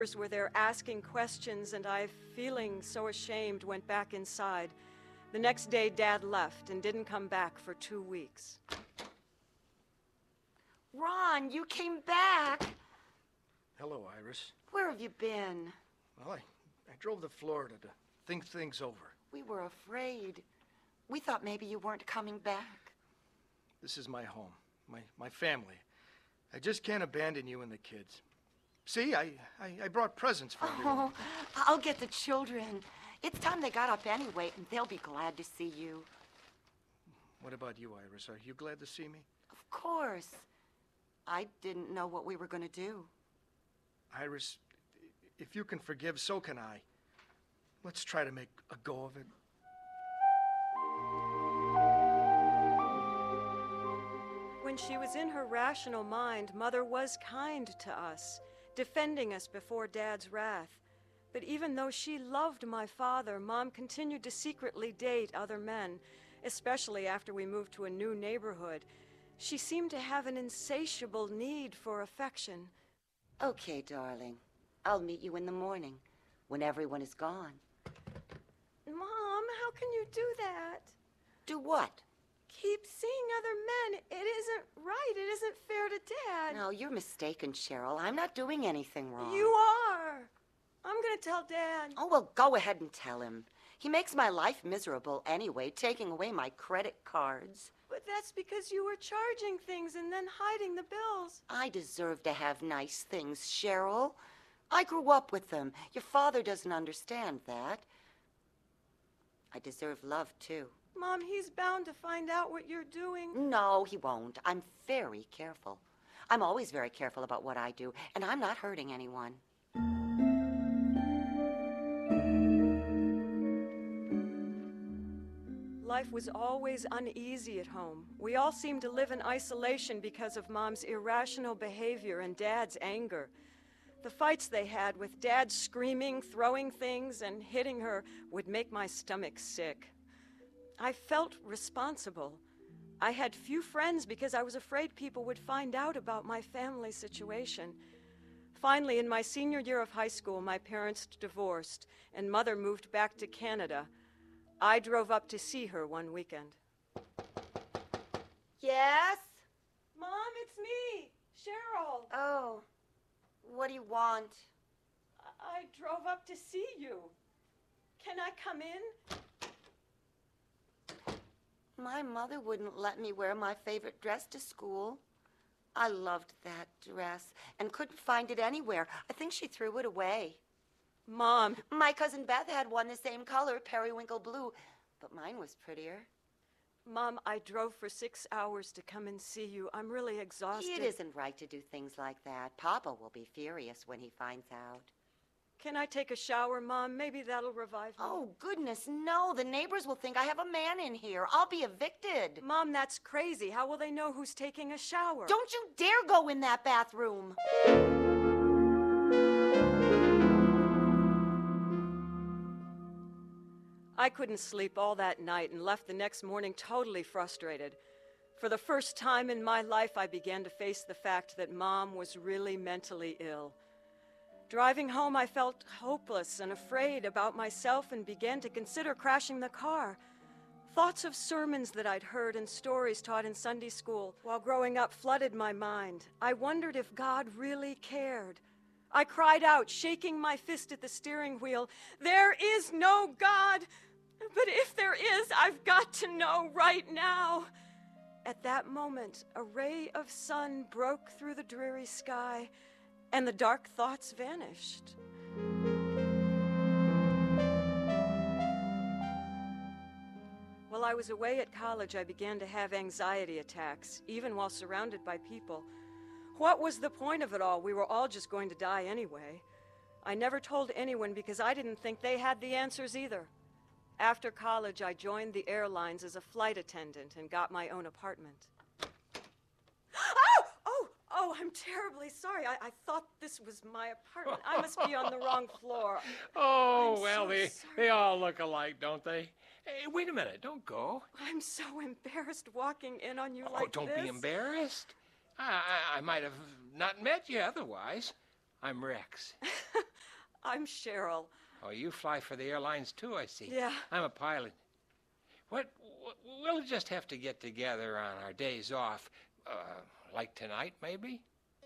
Were there asking questions, and I, feeling so ashamed, went back inside. The next day, Dad left and didn't come back for 2 weeks. Ron, you came back. Hello, Iris. Where have you been? Well, I drove to Florida to think things over. We were afraid. We thought maybe you weren't coming back. This is my home, my family. I just can't abandon you and the kids. See, I brought presents for you. Oh, I'll get the children. It's time they got up anyway, and they'll be glad to see you. What about you, Iris? Are you glad to see me? Of course. I didn't know what we were going to do. Iris, if you can forgive, so can I. Let's try to make a go of it. When she was in her rational mind, Mother was kind to us, defending us before Dad's wrath. But even though she loved my father, Mom continued to secretly date other men, especially after we moved to a new neighborhood. She seemed to have an insatiable need for affection. Okay, darling. I'll meet you in the morning, when everyone is gone. Mom, how can you do that? Do what? Keep seeing other men. It isn't right. It isn't fair to Dad. No, you're mistaken, Cheryl. I'm not doing anything wrong. You are. I'm going to tell Dad. Oh, well, go ahead and tell him. He makes my life miserable anyway, taking away my credit cards. But that's because you were charging things and then hiding the bills. I deserve to have nice things, Cheryl. I grew up with them. Your father doesn't understand that. I deserve love, too. Mom, he's bound to find out what you're doing. No, he won't. I'm very careful. I'm always very careful about what I do, and I'm not hurting anyone. Life was always uneasy at home. We all seemed to live in isolation because of Mom's irrational behavior and Dad's anger. The fights they had with Dad screaming, throwing things, and hitting her would make my stomach sick. I felt responsible. I had few friends because I was afraid people would find out about my family situation. Finally, in my senior year of high school, my parents divorced, and Mother moved back to Canada. I drove up to see her one weekend. Yes? Mom, it's me, Cheryl. Oh, what do you want? I drove up to see you. Can I come in? My mother wouldn't let me wear my favorite dress to school. I loved that dress and couldn't find it anywhere. I think she threw it away. Mom. My cousin Beth had one the same color, periwinkle blue, but mine was prettier. Mom, I drove for 6 hours to come and see you. I'm really exhausted. It isn't right to do things like that. Papa will be furious when he finds out. Can I take a shower, Mom? Maybe that'll revive me. Oh, goodness, no. The neighbors will think I have a man in here. I'll be evicted. Mom, that's crazy. How will they know who's taking a shower? Don't you dare go in that bathroom. I couldn't sleep all that night and left the next morning totally frustrated. For the first time in my life, I began to face the fact that Mom was really mentally ill. Driving home, I felt hopeless and afraid about myself and began to consider crashing the car. Thoughts of sermons that I'd heard and stories taught in Sunday school while growing up flooded my mind. I wondered if God really cared. I cried out, shaking my fist at the steering wheel, "There is no God! But if there is, I've got to know right now." At that moment, a ray of sun broke through the dreary sky, and the dark thoughts vanished. While I was away at college, I began to have anxiety attacks, even while surrounded by people. What was the point of it all? We were all just going to die anyway. I never told anyone because I didn't think they had the answers either. After college, I joined the airlines as a flight attendant and got my own apartment. Oh, I'm terribly sorry. I thought this was my apartment. I must be on the wrong floor. Oh, I'm well, so they all look alike, don't they? Hey, wait a minute. Don't go. I'm so embarrassed walking in on you Oh, like don't this. be embarrassed. I might have not met you otherwise. I'm Rex. I'm Cheryl. Oh, you fly for the airlines too, I see. Yeah. I'm a pilot. We'll just have to get together on our days off. Like tonight, maybe?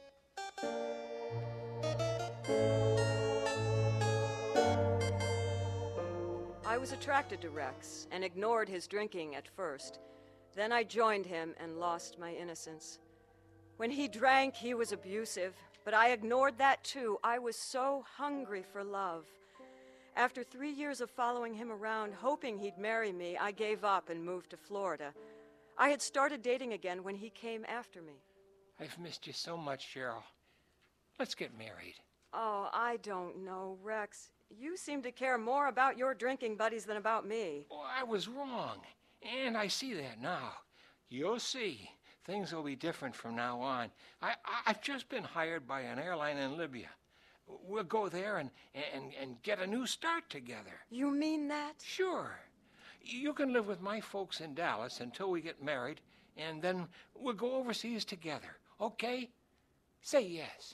I was attracted to Rex and ignored his drinking at first. Then I joined him and lost my innocence. When he drank, he was abusive, but I ignored that too. I was so hungry for love. After 3 years of following him around, hoping he'd marry me, I gave up and moved to Florida. I had started dating again when he came after me. I've missed you so much, Cheryl. Let's get married. Oh, I don't know, Rex. You seem to care more about your drinking buddies than about me. Oh, I was wrong, and I see that now. You'll see. Things will be different from now on. I've just been hired by an airline in Libya. We'll go there and get a new start together. You mean that? Sure. You can live with my folks in Dallas until we get married, and then we'll go overseas together, okay? Say yes.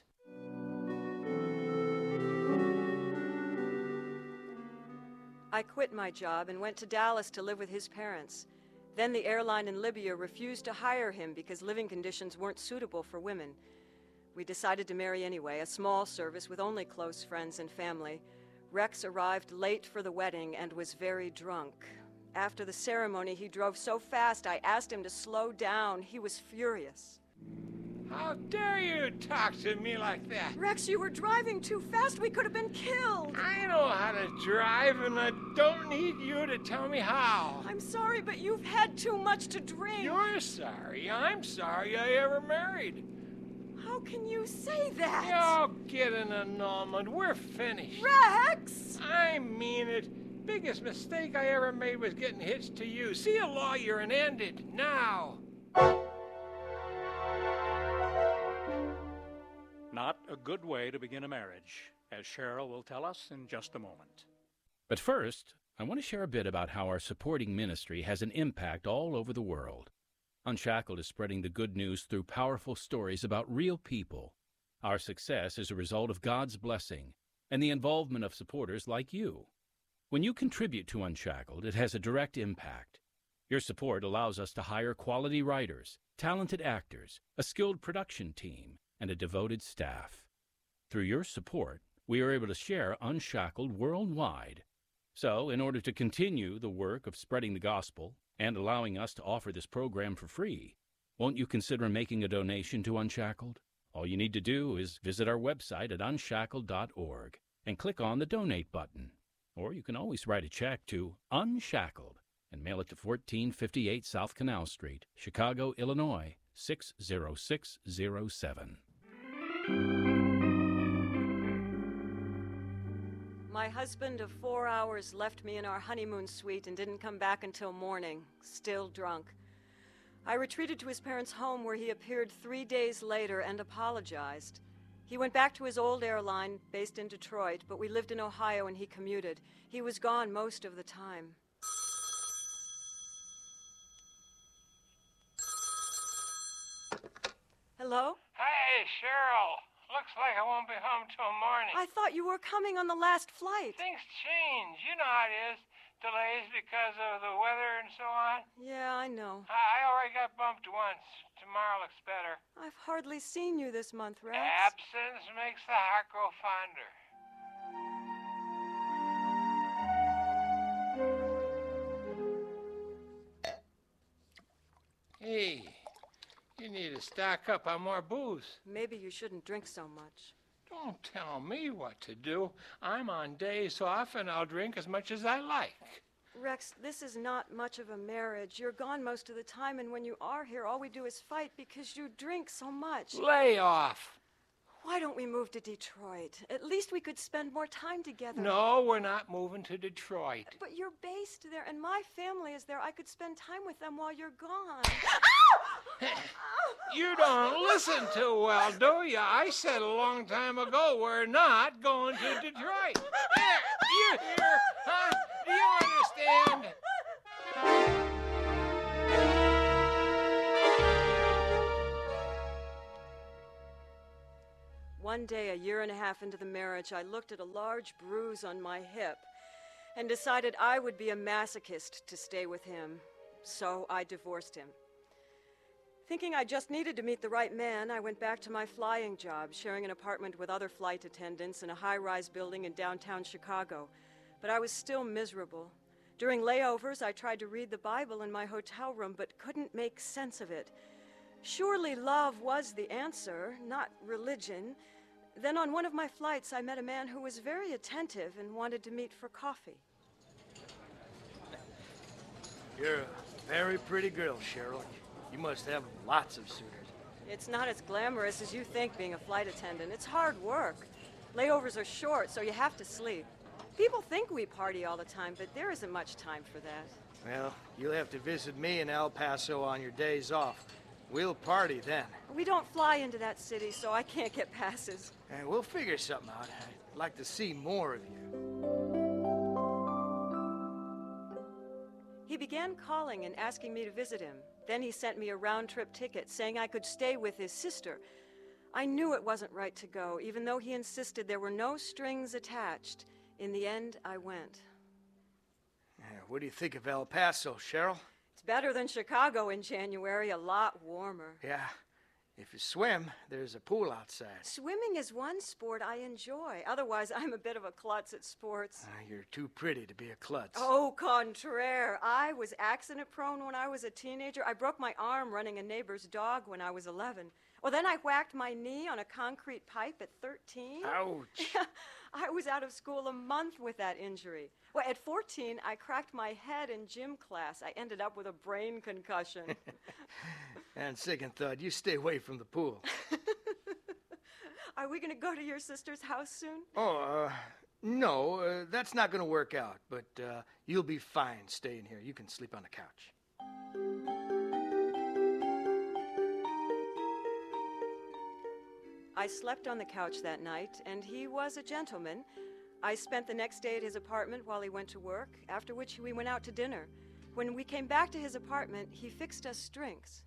I quit my job and went to Dallas to live with his parents. Then the airline in Libya refused to hire him because living conditions weren't suitable for women. We decided to marry anyway, a small service with only close friends and family. Rex arrived late for the wedding and was very drunk. After the ceremony, he drove so fast I asked him to slow down. He was furious. How dare you talk to me like that? Rex, you were driving too fast. We could have been killed. I know how to drive, and I don't need you to tell me how. I'm sorry, but you've had too much to drink. You're sorry. I'm sorry I ever married. How can you say that? Oh, get an annulment. We're finished. Rex! I mean it. Biggest mistake I ever made was getting hitched to you. See a lawyer and end it now. Not a good way to begin a marriage, as Cheryl will tell us in just a moment. But first, I want to share a bit about how our supporting ministry has an impact all over the world. Unshackled is spreading the good news through powerful stories about real people. Our success is a result of God's blessing and the involvement of supporters like you. When you contribute to Unshackled, it has a direct impact. Your support allows us to hire quality writers, talented actors, a skilled production team, and a devoted staff. Through your support, we are able to share Unshackled worldwide. So, in order to continue the work of spreading the gospel and allowing us to offer this program for free, won't you consider making a donation to Unshackled? All you need to do is visit our website at unshackled.org and click on the Donate button. Or you can always write a check to Unshackled and mail it to 1458 South Canal Street, Chicago, Illinois, 60607. My husband of 4 hours left me in our honeymoon suite and didn't come back until morning, still drunk. I retreated to his parents' home where he appeared 3 days later and apologized. He went back to his old airline based in Detroit, but we lived in Ohio and he commuted. He was gone most of the time. Hello? Hey, Cheryl. Looks like I won't be home till morning. I thought you were coming on the last flight. Things change. You know how it is. Delays because of the weather and so on. Yeah, I know. I already got bumped once. Tomorrow looks better. I've hardly seen you this month, Rex. Absence makes the heart grow fonder. Hey, you need to stock up on more booze. Maybe you shouldn't drink so much. Don't tell me what to do. I'm on days off and I'll drink as much as I like. Rex, this is not much of a marriage. You're gone most of the time, and when you are here, all we do is fight because you drink so much. Lay off. Why don't we move to Detroit? At least we could spend more time together. No, we're not moving to Detroit. But you're based there, and my family is there. I could spend time with them while you're gone. You don't listen too well, do you? I said a long time ago we're not going to Detroit. There, you hear? Huh? Do you understand? One one day, a year and a half into the marriage, I looked at a large bruise on my hip and decided I would be a masochist to stay with him. So I divorced him. Thinking I just needed to meet the right man, I went back to my flying job, sharing an apartment with other flight attendants in a high-rise building in downtown Chicago. But I was still miserable. During layovers, I tried to read the Bible in my hotel room, but couldn't make sense of it. Surely love was the answer, not religion. Then on one of my flights, I met a man who was very attentive and wanted to meet for coffee. You're a very pretty girl, Cheryl. You must have lots of suitors. It's not as glamorous as you think being a flight attendant. It's hard work. Layovers are short, so you have to sleep. People think we party all the time, but there isn't much time for that. Well, you'll have to visit me in El Paso on your days off. We'll party then. We don't fly into that city, so I can't get passes. And we'll figure something out. I'd like to see more of you. He began calling and asking me to visit him. Then he sent me a round-trip ticket saying I could stay with his sister. I knew it wasn't right to go, even though he insisted there were no strings attached. In the end, I went. What do you think of El Paso, Cheryl? It's better than Chicago in January, a lot warmer. Yeah. If you swim, there's a pool outside. Swimming is one sport I enjoy. Otherwise, I'm a bit of a klutz at sports. You're too pretty to be a klutz. Au contraire. I was accident-prone when I was a teenager. I broke my arm running a neighbor's dog when I was 11. Well, then I whacked my knee on a concrete pipe at 13. Ouch. I was out of school a month with that injury. Well, at 14, I cracked my head in gym class. I ended up with a brain concussion. And second thought, you stay away from the pool. Are we going to go to your sister's house soon? No, that's not going to work out, but you'll be fine staying here. You can sleep on the couch. I slept on the couch that night, and he was a gentleman. I spent the next day at his apartment while he went to work, after which we went out to dinner. When we came back to his apartment, he fixed us drinks.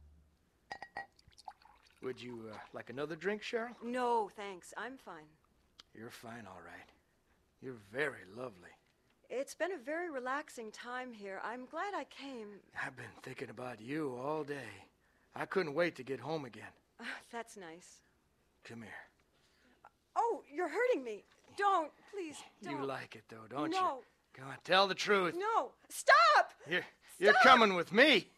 Would you like another drink, Cheryl? No, thanks. I'm fine. You're fine, all right. You're very lovely. It's been a very relaxing time here. I'm glad I came. I've been thinking about you all day. I couldn't wait to get home again. That's nice. Come here. Oh, you're hurting me. Don't, please, don't. You like it, though, don't you? No. Come on, tell the truth. No. Stop! You're coming with me.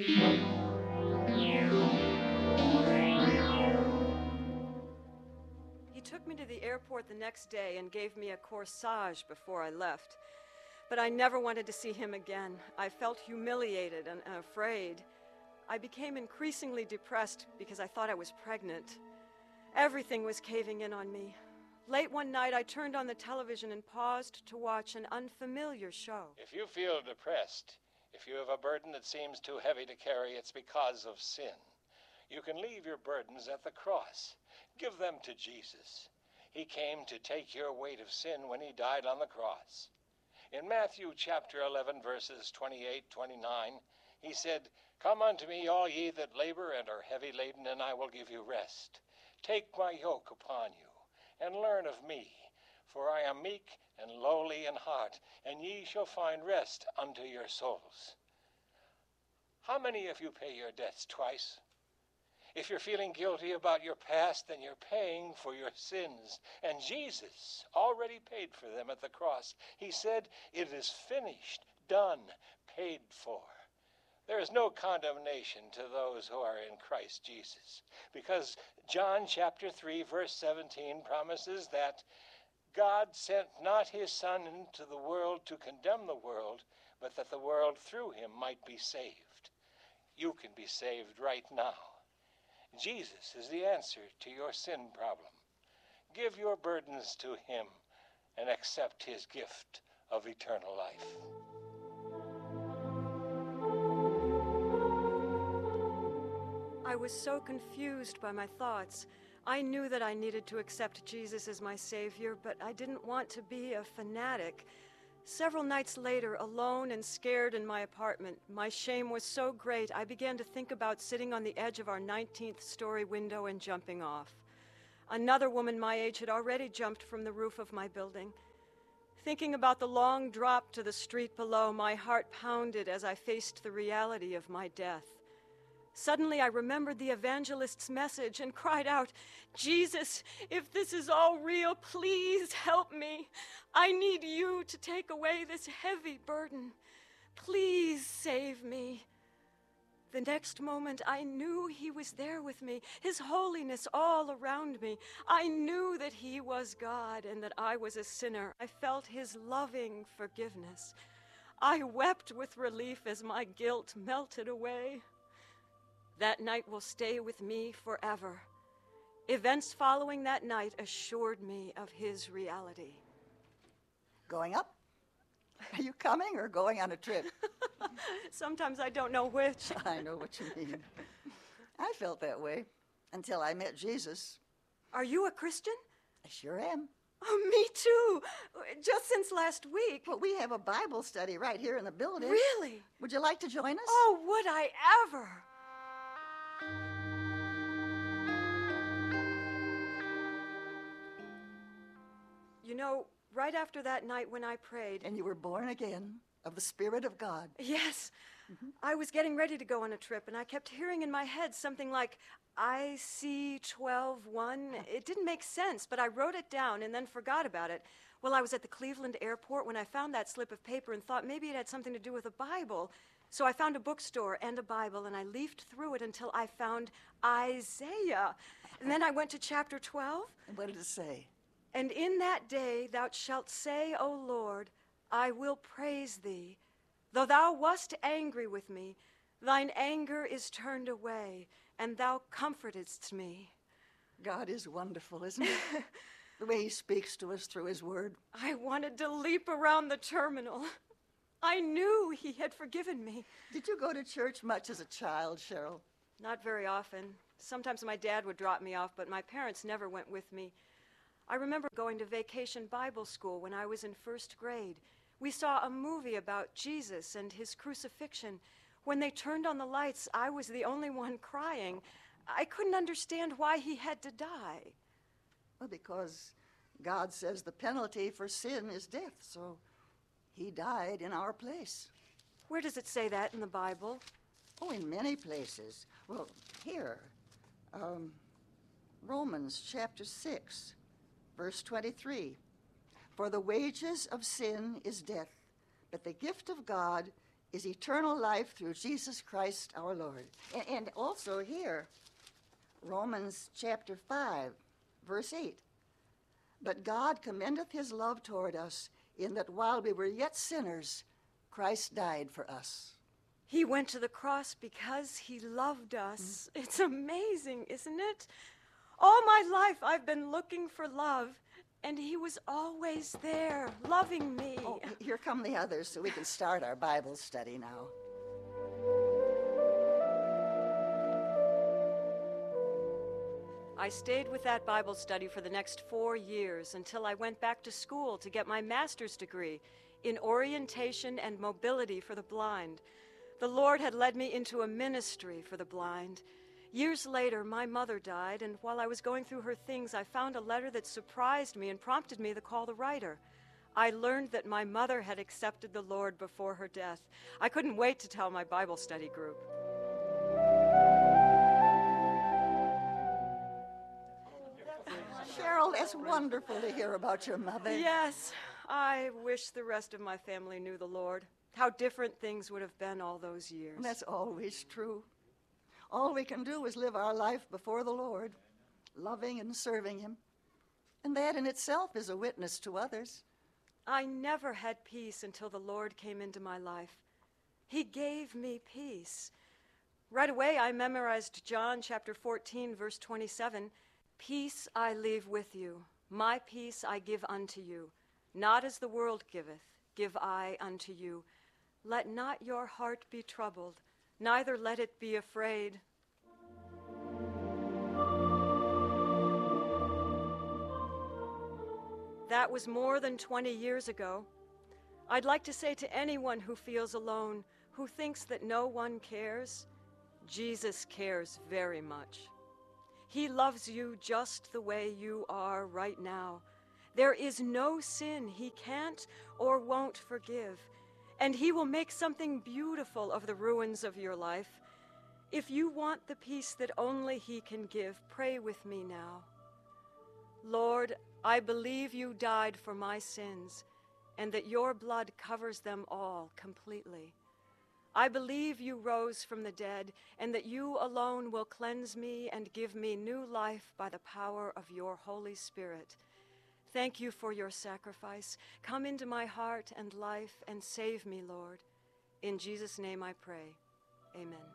He took me to the airport the next day and gave me a corsage before I left. But I never wanted to see him again. I felt humiliated and afraid. I became increasingly depressed because I thought I was pregnant. Everything was caving in on me. Late one night, I turned on the television and paused to watch an unfamiliar show. If you feel depressed, if you have a burden that seems too heavy to carry, it's because of sin. You can leave your burdens at the cross. Give them to Jesus. He came to take your weight of sin when he died on the cross. In Matthew chapter 11, verses 28, 29, he said, "Come unto me, all ye that labor and are heavy laden, and I will give you rest. Take my yoke upon you, and learn of me, for I am meek and lowly in heart, and ye shall find rest unto your souls." How many of you pay your debts twice? If you're feeling guilty about your past, then you're paying for your sins. And Jesus already paid for them at the cross. He said, "It is finished, done, paid for." There is no condemnation to those who are in Christ Jesus, because John chapter 3, verse 17 promises that God sent not his Son into the world to condemn the world, but that the world through him might be saved. You can be saved right now. Jesus is the answer to your sin problem. Give your burdens to him and accept his gift of eternal life. I was so confused by my thoughts. I knew that I needed to accept Jesus as my Savior, but I didn't want to be a fanatic. Several nights later, alone and scared in my apartment, my shame was so great I began to think about sitting on the edge of our 19th story window and jumping off. Another woman my age had already jumped from the roof of my building. Thinking about the long drop to the street below, my heart pounded as I faced the reality of my death. Suddenly, I remembered the evangelist's message and cried out, "Jesus, if this is all real, please help me. I need you to take away this heavy burden. Please save me." The next moment, I knew he was there with me, his holiness all around me. I knew that he was God and that I was a sinner. I felt his loving forgiveness. I wept with relief as my guilt melted away. That night will stay with me forever. Events following that night assured me of his reality. Going up? Are you coming or going on a trip? Sometimes I don't know which. I know what you mean. I felt that way until I met Jesus. Are you a Christian? I sure am. Oh, me too. Just since last week. But we have a Bible study right here in the building. Really? Would you like to join us? Oh, would I ever? You know, right after that night when I prayed... And you were born again of the Spirit of God. Yes. I was getting ready to go on a trip, and I kept hearing in my head something like, IC 12-1. It didn't make sense, but I wrote it down and then forgot about it. Well, I was at the Cleveland airport when I found that slip of paper and thought maybe it had something to do with a Bible. So I found a bookstore and a Bible, and I leafed through it until I found Isaiah. And then I went to chapter 12. And what did it say? And in that day thou shalt say, O Lord, I will praise thee. Though thou wast angry with me, thine anger is turned away, and thou comfortedst me. God is wonderful, isn't he? The way he speaks to us through his word. I wanted to leap around the terminal. I knew he had forgiven me. Did you go to church much as a child, Cheryl? Not very often. Sometimes my dad would drop me off, but my parents never went with me. I remember going to vacation Bible school when I was in first grade. We saw a movie about Jesus and his crucifixion. When they turned on the lights, I was the only one crying. I couldn't understand why he had to die. Well, because God says the penalty for sin is death, so he died in our place. Where does it say that in the Bible? Oh, in many places. Well, here, Romans chapter 6, verse 23. For the wages of sin is death, but the gift of God is eternal life through Jesus Christ our Lord. And also here, Romans chapter 5, verse 8. But God commendeth his love toward us, in that while we were yet sinners, Christ died for us. He went to the cross because he loved us. It's amazing, isn't it? All my life I've been looking for love, and he was always there, loving me. Oh, here come the others, so we can start our Bible study now. I stayed with that Bible study for the next 4 years until I went back to school to get my master's degree in orientation and mobility for the blind. The Lord had led me into a ministry for the blind. Years later, my mother died, and while I was going through her things, I found a letter that surprised me and prompted me to call the writer. I learned that my mother had accepted the Lord before her death. I couldn't wait to tell my Bible study group. Cheryl, it's wonderful to hear about your mother. Yes, I wish the rest of my family knew the Lord. How different things would have been all those years. That's always true. All we can do is live our life before the Lord, loving and serving him. And that in itself is a witness to others. I never had peace until the Lord came into my life. He gave me peace. Right away, I memorized John chapter 14, verse 27. Peace I leave with you, my peace I give unto you. Not as the world giveth, give I unto you. Let not your heart be troubled, neither let it be afraid. That was more than 20 years ago. I'd like to say to anyone who feels alone, who thinks that no one cares, Jesus cares very much. He loves you just the way you are right now. There is no sin He can't or won't forgive, and He will make something beautiful of the ruins of your life. If you want the peace that only He can give, pray with me now. Lord, I believe you died for my sins, and that your blood covers them all completely. I believe you rose from the dead, and that you alone will cleanse me and give me new life by the power of your Holy Spirit. Thank you for your sacrifice. Come into my heart and life and save me, Lord. In Jesus' name I pray. Amen.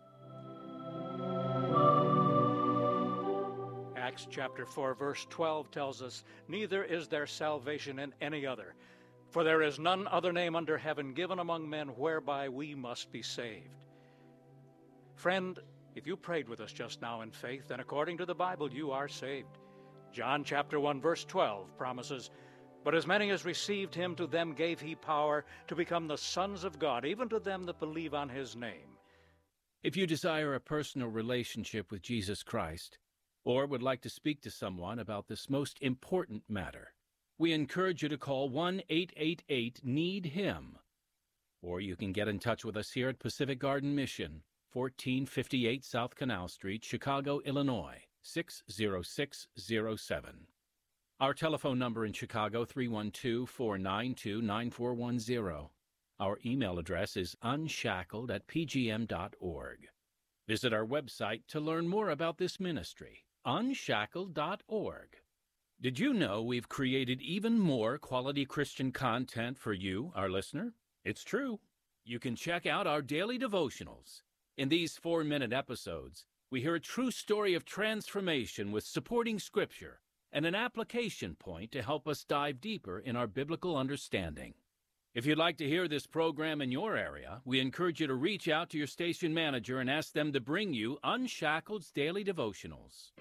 Acts chapter 4, verse 12 tells us, "Neither is there salvation in any other, for there is none other name under heaven given among men whereby we must be saved." Friend, if you prayed with us just now in faith, then according to the Bible, you are saved. John chapter 1, verse 12 promises, "But as many as received him, to them gave he power to become the sons of God, even to them that believe on his name." If you desire a personal relationship with Jesus Christ, or would like to speak to someone about this most important matter, we encourage you to call 1-888-NEED-HIM. Or you can get in touch with us here at Pacific Garden Mission, 1458 South Canal Street, Chicago, Illinois, 60607. Our telephone number in Chicago, 312-492-9410. Our email address is unshackled@pgm.org. Visit our website to learn more about this ministry, unshackled.org. Did you know we've created even more quality Christian content for you, our listener? It's true. You can check out our daily devotionals. In these 4-minute episodes, we hear a true story of transformation with supporting scripture and an application point to help us dive deeper in our biblical understanding. If you'd like to hear this program in your area, we encourage you to reach out to your station manager and ask them to bring you Unshackled's Daily Devotionals.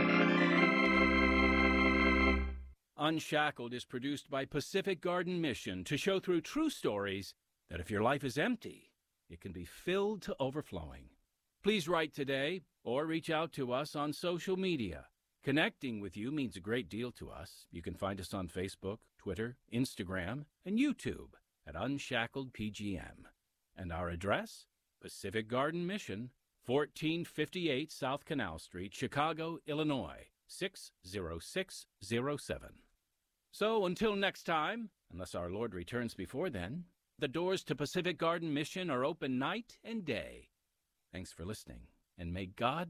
Unshackled is produced by Pacific Garden Mission to show through true stories that if your life is empty, it can be filled to overflowing. Please write today or reach out to us on social media. Connecting with you means a great deal to us. You can find us on Facebook, Twitter, Instagram, and YouTube at Unshackled PGM. And our address, Pacific Garden Mission, 1458 South Canal Street, Chicago, Illinois, 60607. So until next time, unless our Lord returns before then, the doors to Pacific Garden Mission are open night and day. Thanks for listening, and may God